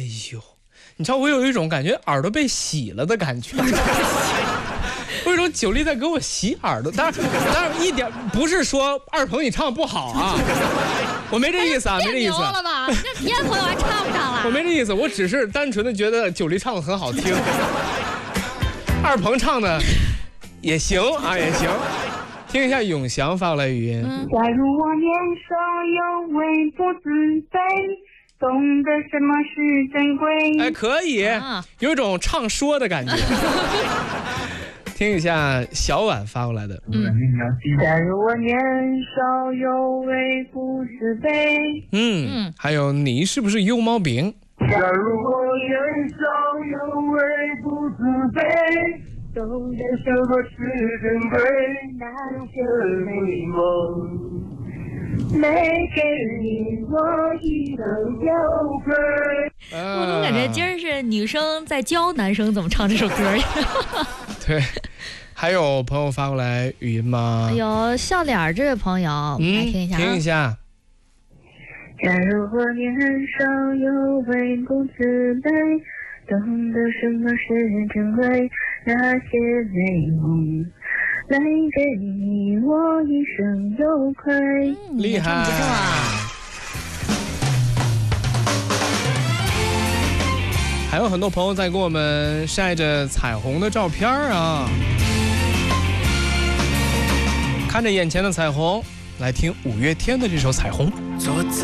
呦，你知道我有一种感觉耳朵被洗了的感觉。我有一种9力在给我洗耳朵，当然一点不是说二鹏你唱不好啊，我没这意思啊，没这意思。 了吧？那别的朋友还唱不上了。 我没这意思，我只是单纯的觉得9力唱的很好听，二鹏唱的也行啊，也行。听一下永祥发过来语音。 假如我年少有为不自卑，懂得什么是珍贵。 哎，可以，有一种唱说的感觉。听一下小婉发过来的。 假如我年少有为不自卑。 还有你是不是幼猫饼？ 假如我年少有为不自卑，懂得什么是珍贵，那些美梦没给你我一生有愧。 我怎么感觉今儿是女生在教男生怎么唱这首歌呀？ 对，还有朋友发过来语音吗？ 有笑脸这位朋友，我们来听一下。 听一下。 假如我年少有为不自卑，懂得什么是珍贵，那些美梦来给你我一生有愧。 厉害， 不错啊。 还有很多朋友在给我们晒着彩虹的照片啊，看着眼前的彩虹，来听5月天的这首《彩虹》。 坐在